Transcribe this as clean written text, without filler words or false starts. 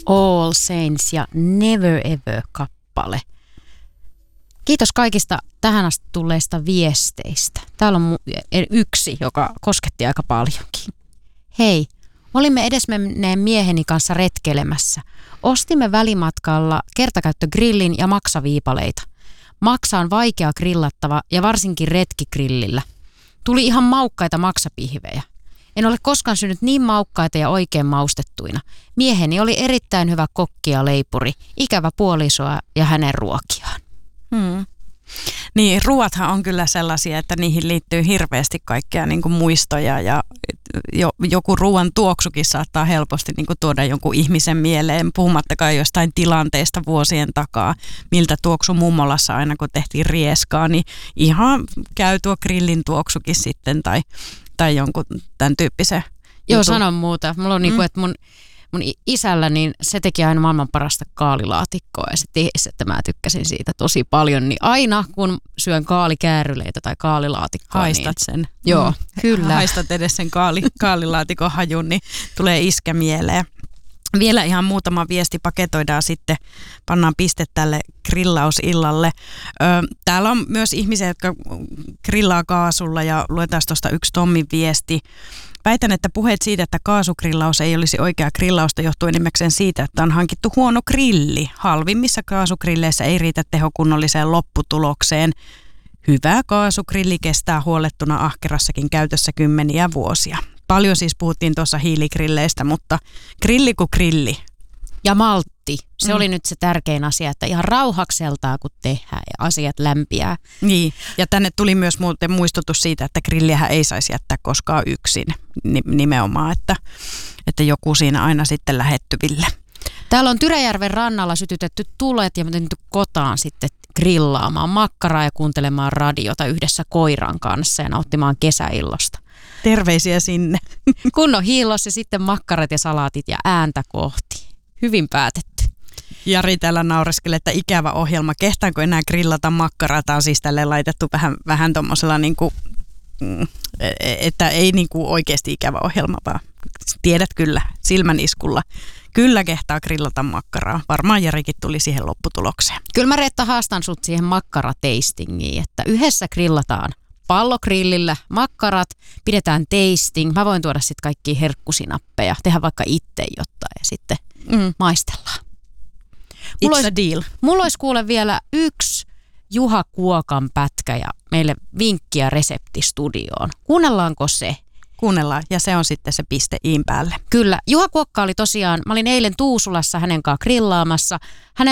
All Saints ja Never Ever kappale. Kiitos kaikista tähän asti tulleista viesteistä. Täällä on yksi, joka kosketti aika paljonkin. Hei, olimme edesmenneen mieheni kanssa retkelemässä. Ostimme välimatkalla kertakäyttögrillin ja maksaviipaleita. Maksa on vaikea grillattava ja varsinkin retkigrillillä. Tuli ihan maukkaita maksapihvejä. En ole koskaan syönyt niin maukkaita ja oikein maustettuina. Mieheni oli erittäin hyvä kokki ja leipuri, ikävä puolisoa ja hänen ruokiaan. Niin, ruoathan on kyllä sellaisia, että niihin liittyy hirveästi kaikkea niin kuin muistoja ja joku ruoan tuoksukin saattaa helposti niin kuin tuoda jonkun ihmisen mieleen, puhumattakaan jostain tilanteesta vuosien takaa, miltä tuoksu mummolassa aina kun tehtiin rieskaa, niin ihan käy tuo grillin tuoksukin sitten tai jonkun tämän tyyppisen Joo, sanon muuta. Mulla on niinku, että mun isällä, niin se teki aina maailman parasta kaalilaatikkoa ja se tiesi, että mä tykkäsin siitä tosi paljon. Niin aina kun syön kaalikääryleitä tai kaalilaatikkoa. Haistat sen. Joo, kyllä. Haistat edes sen kaalilaatikon hajun, niin tulee iskä mieleen. Vielä ihan muutama viesti paketoidaan sitten, pannaan piste tälle grillausillalle. Täällä on myös ihmisiä, jotka grillaa kaasulla ja luetaan tuosta yksi Tommin viesti. Väitän, että puheet siitä, että kaasugrillaus ei olisi oikea grillausta, johtuu enimmäkseen siitä, että on hankittu huono grilli. Halvimmissa kaasugrilleissä ei riitä tehokunnolliseen lopputulokseen. Hyvä kaasugrilli kestää huollettuna ahkerassakin käytössä kymmeniä vuosia. Paljon siis puhuttiin tuossa hiiligrilleistä, mutta grilli kuin grilli. Ja maltti. Se oli nyt se tärkein asia, että ihan rauhakseltaan kun tehdään ja asiat lämpiää. Niin, ja tänne tuli myös muuten muistutus siitä, että grilliähän ei saisi jättää koskaan yksin nimenomaan, että joku siinä aina sitten lähettyville. Täällä on Tyrejärven rannalla sytytetty tulet ja menty kotaan sitten grillaamaan makkaraa ja kuuntelemaan radiota yhdessä koiran kanssa ja nauttimaan kesäillosta. Terveisiä sinne. Kunnon hiillos ja sitten makkarat ja salaatit ja ääntä kohti. Hyvin päätetty. Jari täällä naureskelee, että ikävä ohjelma. Kehtaanko enää grillata makkaraa? Tämä on siis tälle laitettu vähän tuommoisella, niinku, että ei niinku oikeasti ikävä ohjelma, vaan tiedät kyllä silmän iskulla. Kyllä kehtaa grillata makkaraa. Varmaan Jarikin tuli siihen lopputulokseen. Kyllä mä Reetta haastan sut siihen makkarateistingiin, että yhdessä grillataan. Pallogrillillä makkarat, pidetään tasting. Mä voin tuoda sitten kaikkia herkkusinappeja, tehdä vaikka itse jotain ja sitten maistellaan. It's a deal. Mulla olisi kuule vielä yksi Juha Kuokan pätkä ja meille vinkkiä reseptistudioon. Kuunnellaanko se? Kuunnellaan ja se on sitten se piste iin päälle. Kyllä. Juha Kuokka oli tosiaan, mä olin eilen Tuusulassa hänen kanssaan grillaamassa.